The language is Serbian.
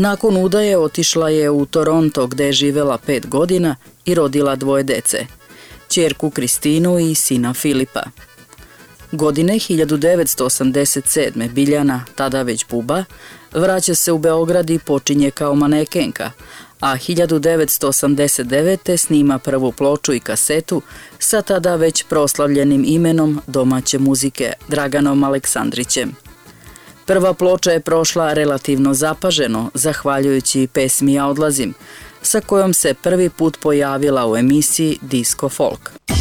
Nakon udaje otišla je u Toronto gde je živela 5 godina i rodila 2 dece, ćerku Kristinu i sina Filipa. Godine 1987. Biljana, tada već buba, vraća se u Beograd i počinje kao manekenka, a 1989. snima prvu ploču i kasetu sa tada već proslavljenim imenom domaće muzike Draganom Aleksandrićem. Prva ploča je prošla relativno zapaženo, zahvaljujući pesmi Ja odlazim, sa kojom se prvi put pojavila u emisiji Disco Folk.